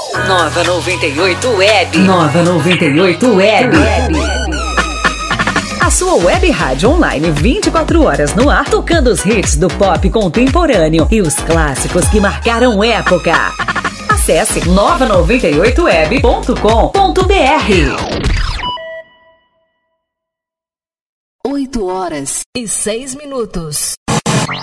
Nova 98 Web. Nova 98 Web. A sua web rádio online 24 horas no ar, tocando os hits do pop contemporâneo e os clássicos que marcaram época. Acesse nova98web.com.br. 8 horas e 6 minutos.